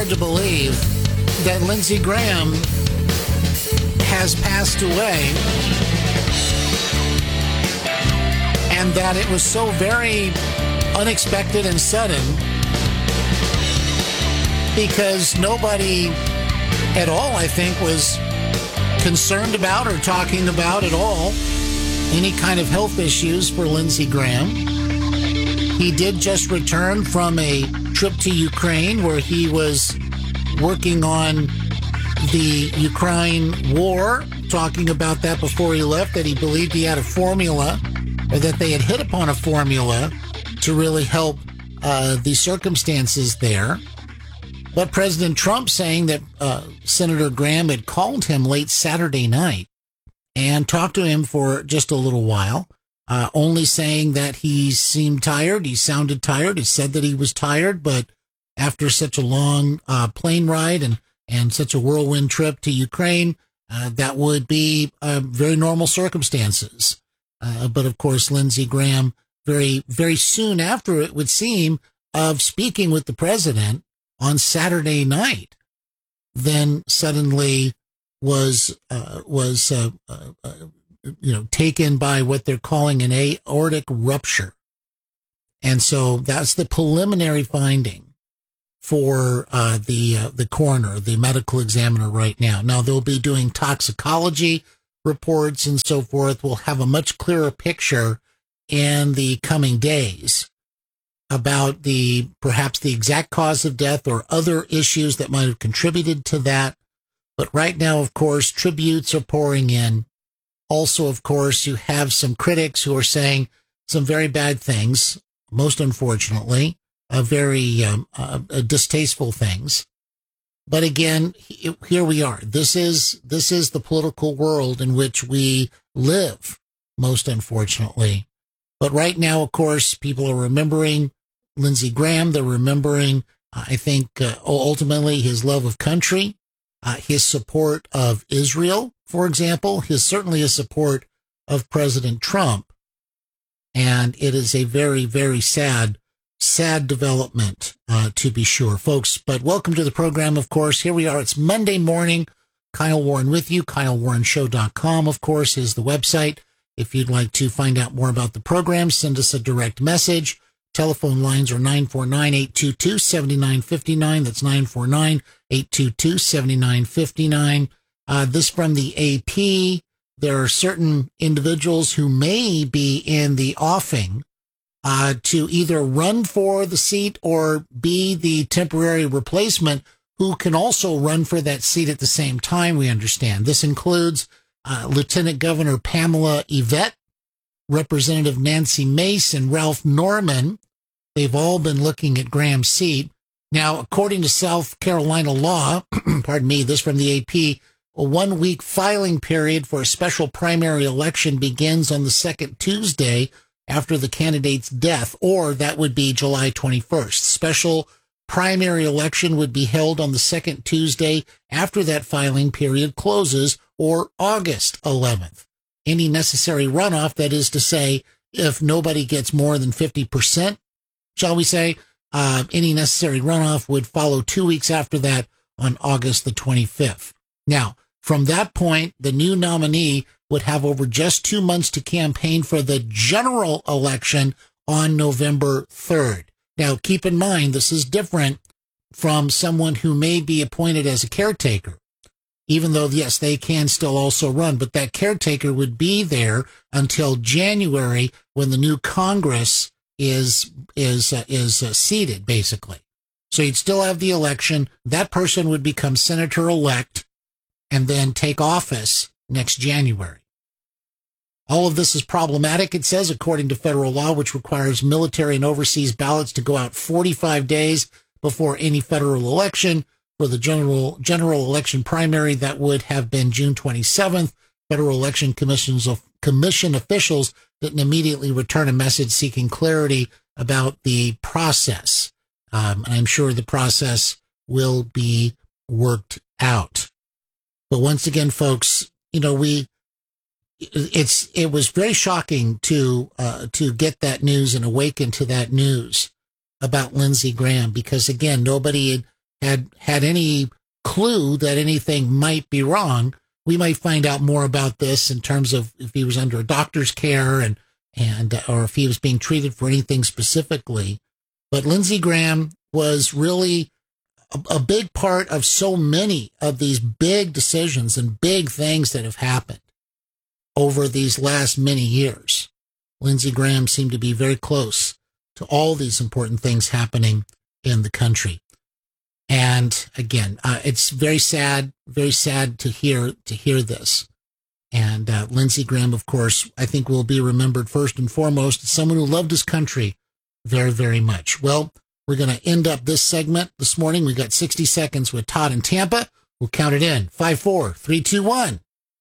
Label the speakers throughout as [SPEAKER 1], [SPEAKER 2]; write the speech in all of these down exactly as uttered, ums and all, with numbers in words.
[SPEAKER 1] hard to believe that Lindsey Graham has passed away, and that it was so very unexpected and sudden, because nobody at all, I think, was concerned about or talking about at all any kind of health issues for Lindsey Graham. He did just return from a trip to Ukraine where he was working on the Ukraine war, talking about that before he left, that he believed he had a formula, or that they had hit upon a formula to really help uh, the circumstances there. But President Trump saying that uh, Senator Graham had called him late Saturday night and talked to him for just a little while, uh, only saying that he seemed tired. He sounded tired. He said that he was tired, but after such a long uh, plane ride and, and such a whirlwind trip to Ukraine, uh, that would be uh, very normal circumstances. Uh, but of course, Lindsey Graham, very, very soon after, it would seem, of speaking with the president on Saturday night, then suddenly was uh, was uh, uh, uh, you know taken by what they're calling an aortic rupture, and so that's the preliminary finding for uh, the uh, the coroner, the medical examiner, right now. Now they'll be doing toxicology reports and so forth. We'll have a much clearer picture in the coming days about the perhaps the exact cause of death or other issues that might have contributed to that. But right now, of course, tributes are pouring in. Also, of course, you have some critics who are saying some very bad things, most unfortunately, uh, very um, uh, distasteful things. But again, here we are. This is this is the political world in which we live, most unfortunately. But right now, of course, people are remembering Lindsey Graham. They're remembering, uh, I think, uh, ultimately his love of country, uh, his support of Israel, for example, his certainly his support of President Trump. And it is a very, very sad, sad development, uh, to be sure, folks. But welcome to the program, of course. Here we are. It's Monday morning. Kyle Warren with you. Kyle Warren Show dot com, of course, is the website. If you'd like to find out more about the program, send us a direct message. Telephone lines are nine four nine, eight two two, seven nine five nine. That's nine four nine, eight two two, seven nine five nine. Uh, this from the A P. There are certain individuals who may be in the offing uh, to either run for the seat or be the temporary replacement, who can also run for that seat at the same time, we understand. This includes uh, Lieutenant Governor Pamela Yvette, Representative Nancy Mace, and Ralph Norman. They've all been looking at Graham's seat. Now, according to South Carolina law, pardon me, this from the A P, a one-week filing period for a special primary election begins on the second Tuesday after the candidate's death, or that would be July twenty-first. Special primary election would be held on the second Tuesday after that filing period closes, or August eleventh. Any necessary runoff, that is to say, if nobody gets more than fifty percent, shall we say, uh, any necessary runoff would follow two weeks after that on August the twenty-fifth. Now, from that point, the new nominee would have over just two months to campaign for the general election on November third. Now, keep in mind, this is different from someone who may be appointed as a caretaker, even though, yes, they can still also run, but that caretaker would be there until January, when the new Congress is is uh, is uh, seated, basically. So you'd still have the election. That person would become senator-elect and then take office next January. All of this is problematic, it says, according to federal law, which requires military and overseas ballots to go out forty-five days before any federal election. For the general general election primary, that would have been June twenty-seventh. Federal Election Commission's of, Commission officials didn't immediately return a message seeking clarity about the process. Um, I'm sure the process will be worked out. But once again, folks, you know, we it's it was very shocking to uh, to get that news and awaken to that news about Lindsey Graham, because again, nobody had had had any clue that anything might be wrong. We might find out more about this in terms of if he was under a doctor's care and, and, uh, or if he was being treated for anything specifically. But Lindsey Graham was really a, a big part of so many of these big decisions and big things that have happened over these last many years. Lindsey Graham seemed to be very close to all these important things happening in the country. And again, uh, it's very sad, very sad to hear, to hear this. And uh, Lindsey Graham, of course, I think will be remembered first and foremost as someone who loved his country very, very much. Well, we're going to end up this segment this morning. We got sixty seconds with Todd in Tampa. We'll count it in. Five, four, three, two, one.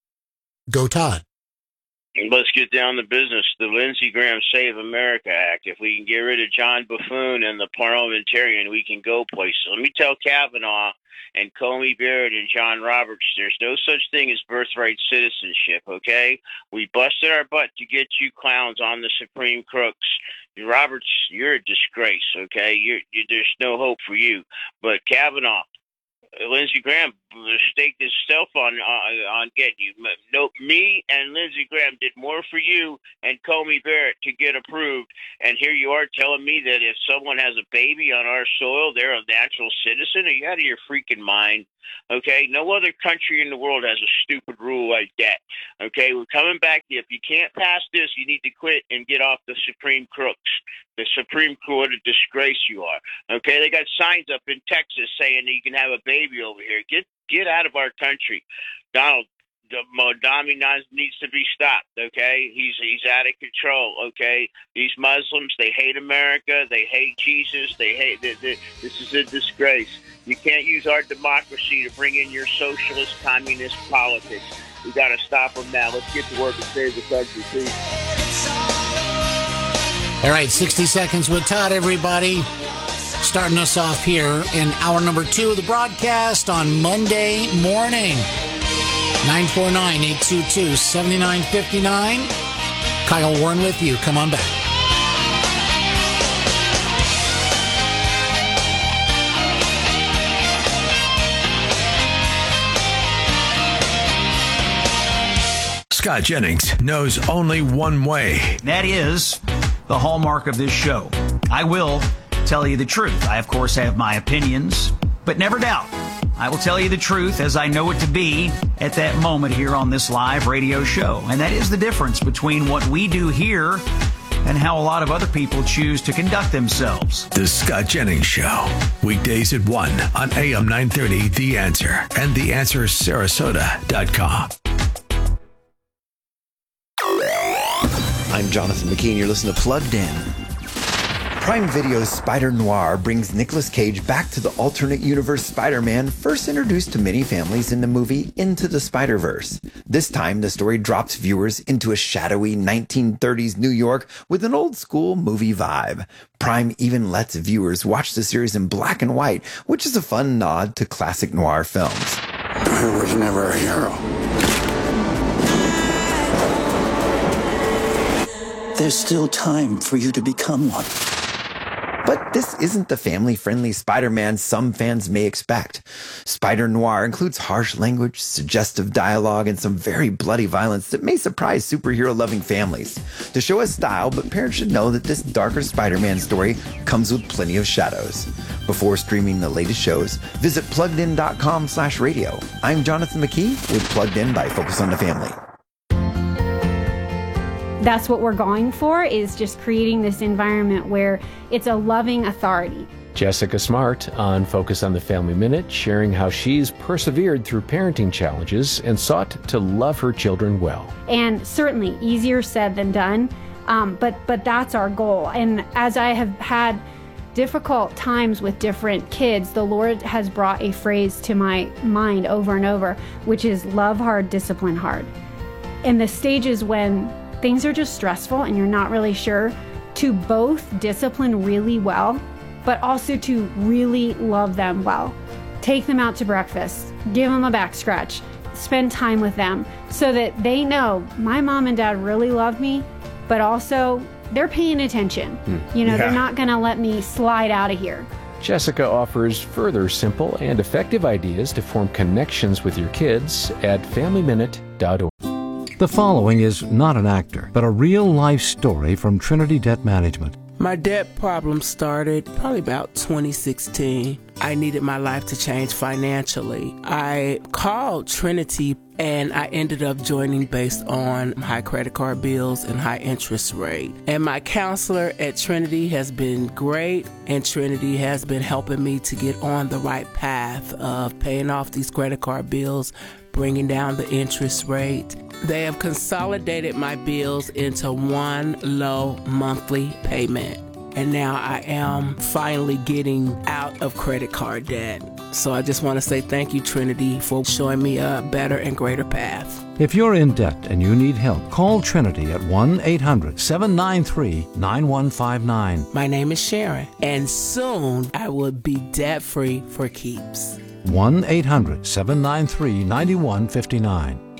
[SPEAKER 1] Go, Todd.
[SPEAKER 2] Let's get down to business. The Lindsey Graham Save America Act. If we can get rid of John Buffoon and the parliamentarian, we can go places. Let me tell Kavanaugh and Comey Barrett and John Roberts, there's no such thing as birthright citizenship, okay? We busted our butt to get you clowns on the Supreme Crooks. Roberts, you're a disgrace, okay? You're, you, there's no hope for you. But Kavanaugh, Lindsey Graham staked himself on uh, on getting you. No, me and Lindsey Graham did more for you and Comey Barrett to get approved. And here you are telling me that if someone has a baby on our soil, they're a natural citizen? Are you out of your freaking mind? Okay, no other country in the world has a stupid rule like that. Okay, we're coming back. If you can't pass this, you need to quit and get off the Supreme Crooks. The Supreme Court, a disgrace you are. Okay, they got signs up in Texas saying that you can have a baby over here. Get get out of our country. Donald Mondami needs to be stopped. Okay, he's he's out of control. Okay, these Muslims, they hate America. They hate Jesus. They hate. They, they, this is a disgrace. You can't use our democracy to bring in your socialist, communist politics. We got to stop them now. Let's get to work and save the country, please.
[SPEAKER 1] All right, sixty seconds with Todd, everybody. Starting us off here in hour number two of the broadcast on Monday morning. nine four nine, eight two two, seven nine five nine. Kyle Warren with you. Come on back.
[SPEAKER 3] Scott Jennings knows only one way.
[SPEAKER 4] That is the hallmark of this show. I will tell you the truth. I, of course, have my opinions, but never doubt. I will tell you the truth as I know it to be at that moment here on this live radio show. And that is the difference between what we do here and how a lot of other people choose to conduct themselves.
[SPEAKER 3] The Scott Jennings Show. Weekdays at one on A M nine thirty, The Answer, and the answer sarasota dot com.
[SPEAKER 5] I'm Jonathan McKean. You're listening to Plugged In. Prime Video's Spider Noir brings Nicolas Cage back to the alternate universe Spider-Man, first introduced to many families in the movie Into the Spider-Verse. This time, the story drops viewers into a shadowy nineteen thirties New York with an old-school movie vibe. Prime even lets viewers watch the series in black and white, which is a fun nod to classic noir films.
[SPEAKER 6] I was never a hero. There's still time for you to become one.
[SPEAKER 5] But this isn't the family-friendly Spider-Man some fans may expect. Spider Noir includes harsh language, suggestive dialogue, and some very bloody violence that may surprise superhero-loving families. The show has style, but parents should know that this darker Spider-Man story comes with plenty of shadows. Before streaming the latest shows, visit pluggedin.com slash radio. I'm Jonathan McKee with Plugged In by Focus on the Family.
[SPEAKER 7] That's what we're going for, is just creating this environment where it's a loving authority.
[SPEAKER 8] Jessica Smart on Focus on the Family Minute, sharing how she's persevered through parenting challenges and sought to love her children well.
[SPEAKER 7] And certainly easier said than done, um, but, but that's our goal. And as I have had difficult times with different kids, the Lord has brought a phrase to my mind over and over, which is love hard, discipline hard. In the stages when things are just stressful and you're not really sure, to both discipline really well, but also to really love them well. Take them out to breakfast, give them a back scratch, spend time with them so that they know my mom and dad really love me, but also they're paying attention. Mm, you know, yeah. They're not gonna let me slide out of here.
[SPEAKER 8] Jessica offers further simple and effective ideas to form connections with your kids at family minute dot org.
[SPEAKER 9] The following is not an actor, but a real-life story from Trinity Debt Management.
[SPEAKER 10] My debt problem started probably about twenty sixteen. I needed my life to change financially. I called Trinity and I ended up joining based on high credit card bills and high interest rate. And my counselor at Trinity has been great, and Trinity has been helping me to get on the right path of paying off these credit card bills, bringing down the interest rate. They have consolidated my bills into one low monthly payment. And now I am finally getting out of credit card debt. So I just want to say thank you, Trinity, for showing me a better and greater path.
[SPEAKER 9] If you're in debt and you need help, call Trinity at one eight hundred seven nine three nine one five nine.
[SPEAKER 10] My name is Sharon, and soon I will be debt-free for keeps.
[SPEAKER 9] one eight hundred seven nine three nine one five nine.